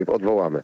odwołamy.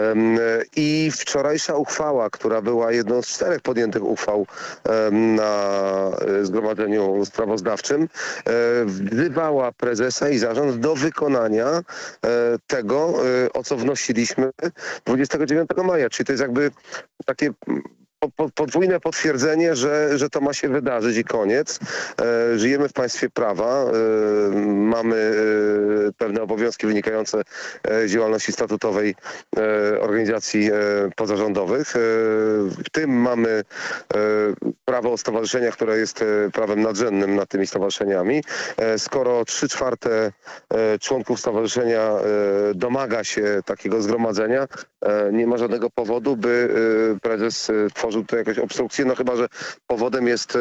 I wczorajsza uchwała, która była jedną z 4 podjętych uchwał na zgromadzeniu sprawozdawczym, wzywała prezesa i zarząd do wykonania tego, o co wnosiliśmy 29 maja. Czyli to jest jakby takie podwójne potwierdzenie, że to ma się wydarzyć i koniec. Żyjemy w państwie prawa, mamy pewne obowiązki wynikające z działalności statutowej organizacji pozarządowych. W tym mamy prawo o stowarzyszeniach, które jest prawem nadrzędnym nad tymi stowarzyszeniami. Skoro 3/4 członków stowarzyszenia domaga się takiego zgromadzenia, nie ma żadnego powodu, by prezes tworzył tu jakąś obstrukcję, no chyba że powodem jest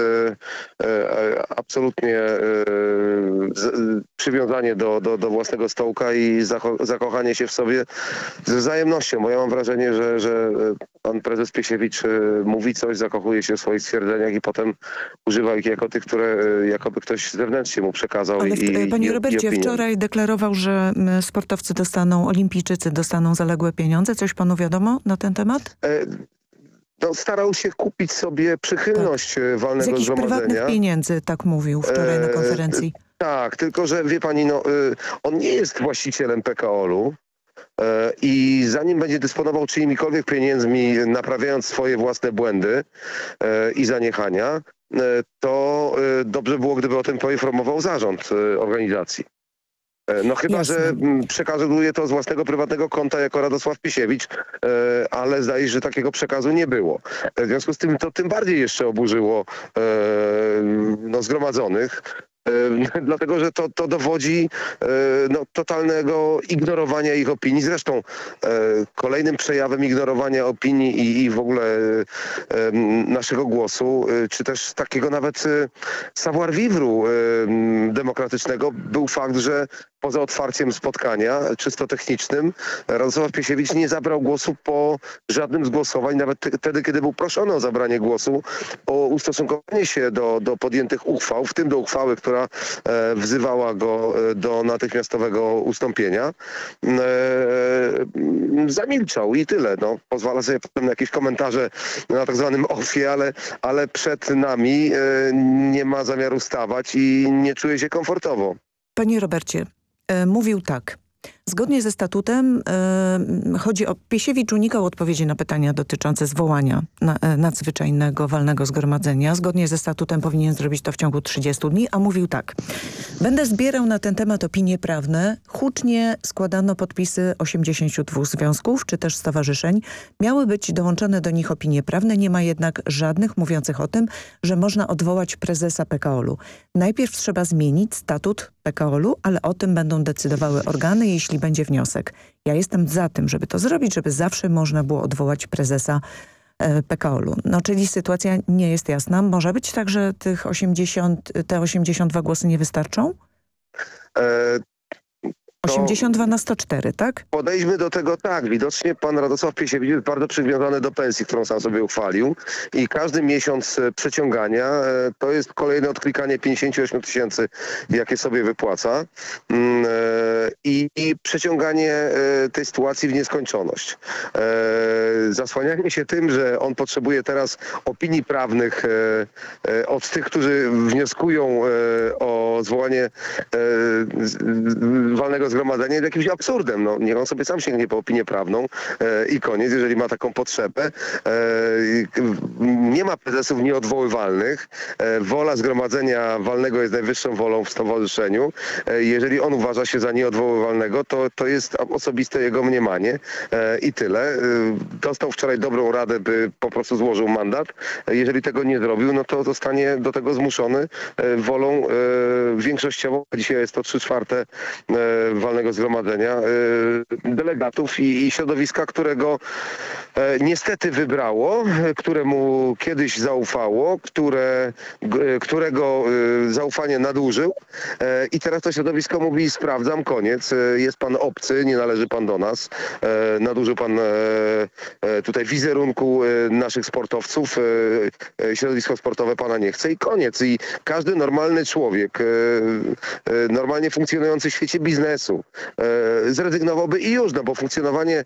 absolutnie przywiązanie do własnego stołka i zakochanie się w sobie z wzajemnością, bo ja mam wrażenie, że pan prezes Piesiewicz mówi coś, zakochuje się w swoich stwierdzeniach i potem używa ich jako tych, które jakoby ktoś zewnętrznie mu przekazał. Ale panie Robercie, wczoraj deklarował, że sportowcy dostaną, olimpijczycy dostaną zaległe pieniądze. Coś panu wiadomo na ten temat? No, starał się kupić sobie przychylność walnego z jakichś zgromadzenia. Prywatnych pieniędzy, tak mówił wczoraj na konferencji. Tak, tylko że wie pani, no, on nie jest właścicielem PKOL-u i zanim będzie dysponował czyimikolwiek pieniędzmi, naprawiając swoje własne błędy i zaniechania, to dobrze było, gdyby o tym poinformował zarząd organizacji. No chyba, Jasne. że przekazuje to z własnego prywatnego konta jako Radosław Pisiewicz, ale zdaje się, że takiego przekazu nie było. W związku z tym to tym bardziej jeszcze oburzyło zgromadzonych. Dlatego, że to dowodzi totalnego ignorowania ich opinii. Zresztą kolejnym przejawem ignorowania opinii i w ogóle naszego głosu, czy też takiego nawet savoir vivre demokratycznego był fakt, że poza otwarciem spotkania czysto technicznym Radosław Piesiewicz nie zabrał głosu po żadnym z głosowań, nawet wtedy, kiedy był proszony o zabranie głosu, o ustosunkowanie się do podjętych uchwał, w tym do uchwały, która wzywała go do natychmiastowego ustąpienia. Zamilczał i tyle. No, pozwala sobie potem na jakieś komentarze na tak zwanym offie, ale przed nami nie ma zamiaru stawać i nie czuje się komfortowo. Panie Robercie, mówił tak. Zgodnie ze statutem chodzi o... Piesiewicz unikał odpowiedzi na pytania dotyczące zwołania nadzwyczajnego walnego zgromadzenia. Zgodnie ze statutem powinien zrobić to w ciągu 30 dni, a mówił tak. Będę zbierał na ten temat opinie prawne. Hucznie składano podpisy 82 związków czy też stowarzyszeń. Miały być dołączone do nich opinie prawne. Nie ma jednak żadnych mówiących o tym, że można odwołać prezesa PKOL-u. Najpierw trzeba zmienić statut PKOL-u, ale o tym będą decydowały organy, jeśli będzie wniosek. Ja jestem za tym, żeby to zrobić, żeby zawsze można było odwołać prezesa PKOL-u. No, czyli sytuacja nie jest jasna. Może być tak, że te 82 głosy nie wystarczą? 82 na 104, tak? Podejdźmy do tego tak. Widocznie pan Radosław Piesiewicz jest bardzo przywiązany do pensji, którą sam sobie uchwalił i każdy miesiąc przeciągania to jest kolejne odklikanie 58 000, jakie sobie wypłaca i przeciąganie tej sytuacji w nieskończoność. Zasłanianie się tym, że on potrzebuje teraz opinii prawnych od tych, którzy wnioskują o zwołanie walnego zgromadzenia, jest jakimś absurdem. No, niech on sobie sam sięgnie po opinię prawną i koniec, jeżeli ma taką potrzebę. Nie ma prezesów nieodwoływalnych. Wola zgromadzenia walnego jest najwyższą wolą w stowarzyszeniu. Jeżeli on uważa się za nieodwoływalnego, to jest osobiste jego mniemanie i tyle. Dostał wczoraj dobrą radę, by po prostu złożył mandat. Jeżeli tego nie zrobił, no to zostanie do tego zmuszony wolą większościową. Dzisiaj jest to 3/4 walnego zgromadzenia delegatów i środowiska, którego niestety wybrało, któremu kiedyś zaufało, którego zaufanie nadużył i teraz to środowisko mówi: sprawdzam, koniec, jest pan obcy, nie należy pan do nas, nadużył pan tutaj wizerunku naszych sportowców, środowisko sportowe pana nie chce i koniec. I każdy normalny człowiek, normalnie funkcjonujący w świecie biznesu, czerwcu zrezygnowałby i już, no bo funkcjonowanie